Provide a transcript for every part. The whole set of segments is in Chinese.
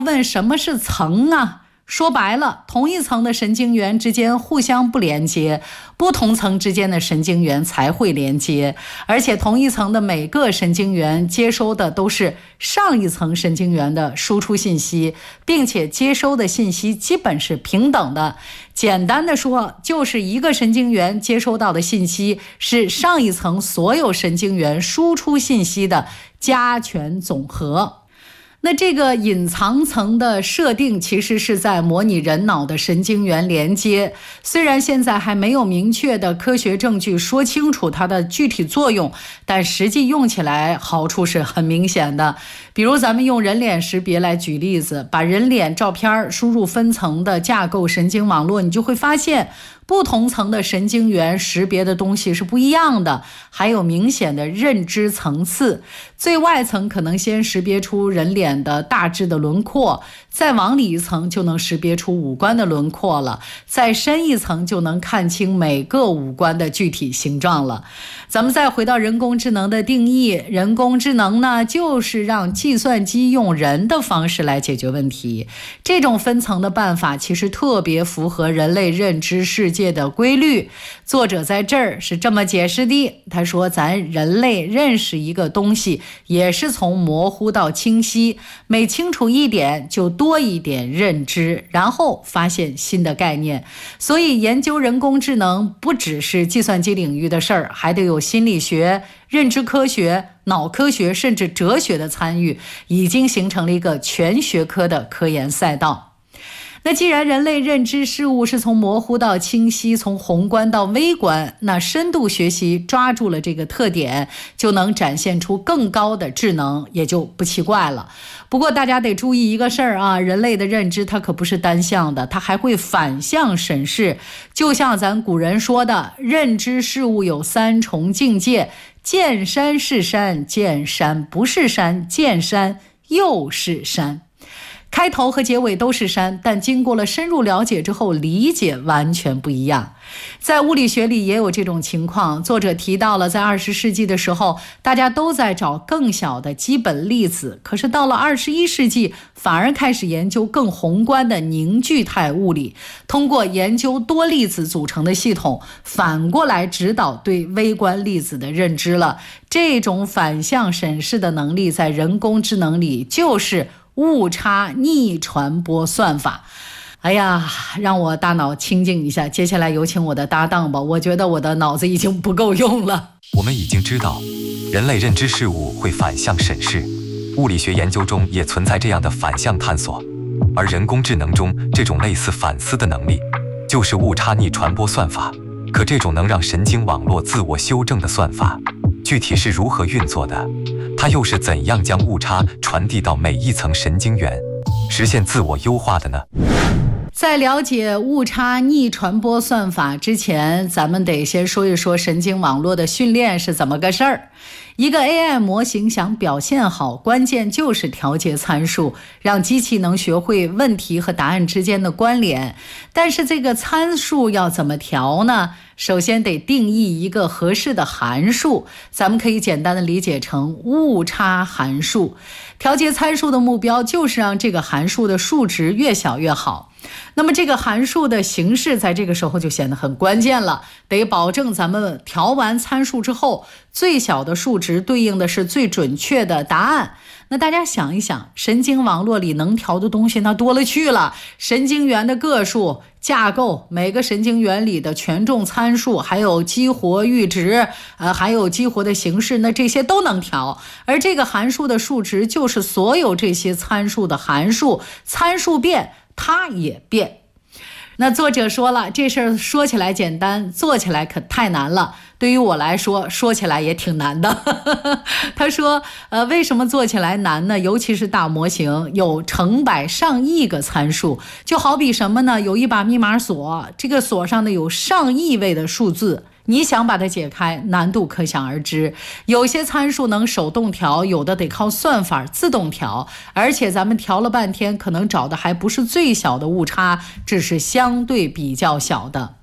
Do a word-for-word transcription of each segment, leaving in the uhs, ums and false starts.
问什么是层啊？说白了，同一层的神经元之间互相不连接，不同层之间的神经元才会连接，而且同一层的每个神经元接收的都是上一层神经元的输出信息，并且接收的信息基本是平等的。简单的说，就是一个神经元接收到的信息是上一层所有神经元输出信息的加权总和。那这个隐藏层的设定其实是在模拟人脑的神经元连接，虽然现在还没有明确的科学证据说清楚它的具体作用，但实际用起来好处是很明显的。比如咱们用人脸识别来举例子，把人脸照片输入分层的架构神经网络，你就会发现不同层的神经元识别的东西是不一样的，还有明显的认知层次。最外层可能先识别出人脸的大致的轮廓，再往里一层就能识别出五官的轮廓了，再深一层就能看清每个五官的具体形状了。咱们再回到人工智能的定义，人工智能呢，就是让计算机用人的方式来解决问题。这种分层的办法其实特别符合人类认知世界的规律。作者在这儿是这么解释的，他说咱人类认识一个东西也是从模糊到清晰，每清楚一点就多一点认知，然后发现新的概念。所以研究人工智能不只是计算机领域的事儿，还得有心理学、认知科学、脑科学甚至哲学的参与，已经形成了一个全学科的科研赛道。那既然人类认知事物是从模糊到清晰，从宏观到微观，那深度学习抓住了这个特点，就能展现出更高的智能，也就不奇怪了。不过大家得注意一个事儿啊，人类的认知它可不是单向的，它还会反向审视。就像咱古人说的，认知事物有三重境界，见山是山，见山不是山，见山又是山。开头和结尾都是山，但经过了深入了解之后，理解完全不一样。在物理学里也有这种情况，作者提到了在二十世纪的时候，大家都在找更小的基本粒子，可是到了二十一世纪，反而开始研究更宏观的凝聚态物理，通过研究多粒子组成的系统，反过来指导对微观粒子的认知了。这种反向审视的能力在人工智能里就是误差逆传播算法。哎呀，让我大脑清静一下，接下来有请我的搭档吧，我觉得我的脑子已经不够用了。 我们已经知道，人类认知事物会反向审视，物理学研究中也存在这样的反向探索，而人工智能中这种类似反思的能力，就是误差逆传播算法。可这种能让神经网络自我修正的算法，具体是如何运作的？它又是怎样将误差传递到每一层神经元，实现自我优化的呢？ 在了解误差逆传播算法之前，咱们得先说一说神经网络的训练是怎么个事儿。一个 A I 模型想表现好，关键就是调节参数，让机器能学会问题和答案之间的关联。但是这个参数要怎么调呢？首先得定义一个合适的函数，咱们可以简单的理解成误差函数。调节参数的目标就是让这个函数的数值越小越好。那么这个函数的形式在这个时候就显得很关键了，得保证咱们调完参数之后，最小的数值对应的是最准确的答案。那大家想一想，神经网络里能调的东西那多了去了，神经元的个数、架构，每个神经元里的权重参数，还有激活阈值，呃，还有激活的形式，那这些都能调。而这个函数的数值就是所有这些参数的函数，参数变，它也变。那作者说了，这事儿说起来简单，做起来可太难了。对于我来说，说起来也挺难的。他说，呃，为什么做起来难呢？尤其是大模型，有成百上亿个参数，就好比什么呢？有一把密码锁，这个锁上呢有上亿位的数字。你想把它解开，难度可想而知。有些参数能手动调，有的得靠算法自动调，而且咱们调了半天，可能找的还不是最小的误差，只是相对比较小的。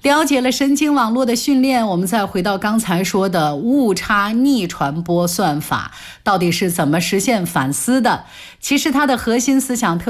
了解了神经网络的训练，我们再回到刚才说的误差逆传播算法，到底是怎么实现反思的？其实它的核心思想特